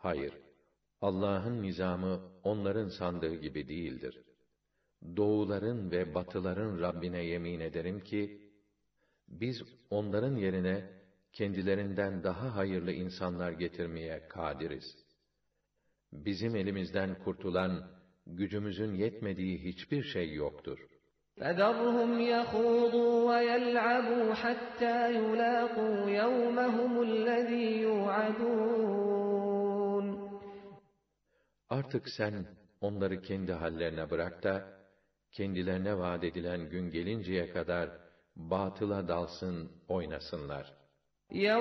Hayır, Allah'ın nizamı onların sandığı gibi değildir. Doğuların ve batıların Rabbine yemin ederim ki, biz onların yerine kendilerinden daha hayırlı insanlar getirmeye kadiriz. Bizim elimizden kurtulan, gücümüzün yetmediği hiçbir şey yoktur. فَذَرْهُمْ يَخُوضُوا وَيَلْعَبُوا حَتَّى يُلَاقُوا يَوْمَهُمُ الَّذ۪ي يُوعَدُونَ Artık sen onları kendi hallerine bırak da, kendilerine vaat edilen gün gelinceye kadar batıla dalsın, oynasınlar.